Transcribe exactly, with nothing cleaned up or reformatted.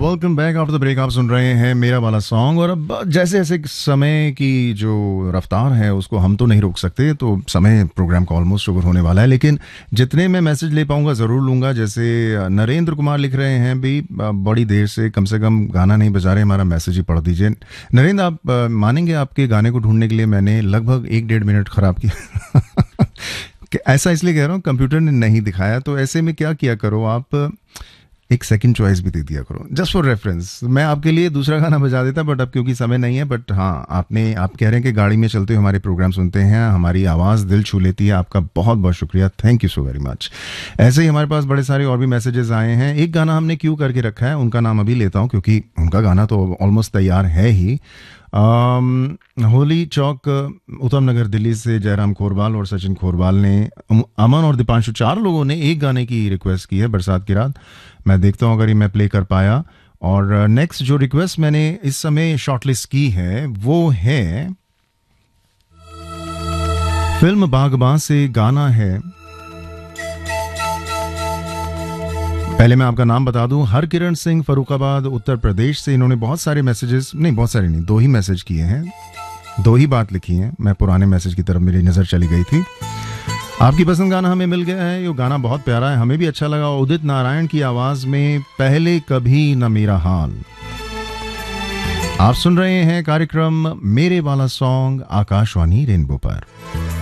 Welcome back after the break. आप सुन रहे हैं मेरा वाला सॉन्ग। और अब जैसे जैसे समय की जो रफ्तार है उसको हम तो नहीं रोक सकते, तो समय प्रोग्राम का ऑलमोस्ट ओवर होने वाला है, लेकिन जितने मैं मैसेज ले पाऊंगा ज़रूर लूँगा। जैसे नरेंद्र कुमार लिख रहे हैं भी बड़ी देर से, कम से कम गाना नहीं बजा रहे, हमारा मैसेज ही पढ़ दीजिए। नरेंद्र, आप मानेंगे आपके गाने को ढूंढने के लिए मैंने लगभग एक डेढ़ मिनट ख़राब किया। ऐसा इसलिए कह रहा हूँ, कंप्यूटर ने नहीं दिखाया, तो ऐसे में क्या किया करो आप, एक सेकंड चॉइस भी दे दिया करो, जस्ट फॉर रेफरेंस। मैं आपके लिए दूसरा गाना बजा देता, बट अब क्योंकि समय नहीं है। बट हाँ, आपने आप कह रहे हैं कि गाड़ी में चलते हुए हमारे प्रोग्राम सुनते हैं, हमारी आवाज़ दिल छू लेती है। आपका बहुत बहुत शुक्रिया, thank you so very much. ऐसे ही हमारे पास बड़े सारे और भी मैसेजेस आए हैं। एक गाना हमने क्यों करके रखा है, उनका नाम अभी लेता हूँ क्योंकि उनका गाना तो ऑलमोस्ट तैयार है ही। आम, होली चौक उत्तम नगर दिल्ली से जयराम खोरवाल और सचिन खोरवाल ने, अमन और दीपांशु, चार लोगों ने एक गाने की रिक्वेस्ट की है, बरसात की रात। मैं देखता हूँ अगर ये मैं प्ले कर पाया। और नेक्स्ट जो रिक्वेस्ट मैंने इस समय शॉर्टलिस्ट की है वो है फिल्म बागबान से, गाना है, पहले मैं आपका नाम बता दूं, हरकिरण सिंह फरुखाबाद उत्तर प्रदेश से। इन्होंने बहुत सारे मैसेजेस, नहीं बहुत सारे नहीं, दो ही मैसेज किए हैं, दो ही बात लिखी है। मैं पुराने मैसेज की तरफ मेरी नज़र चली गई थी। आपकी पसंद गाना हमें मिल गया है, ये गाना बहुत प्यारा है, हमें भी अच्छा लगा। उदित नारायण की आवाज़ में, पहले कभी न मेरा हाल। आप सुन रहे हैं कार्यक्रम मेरे वाला सॉन्ग आकाशवाणी रेनबो पर।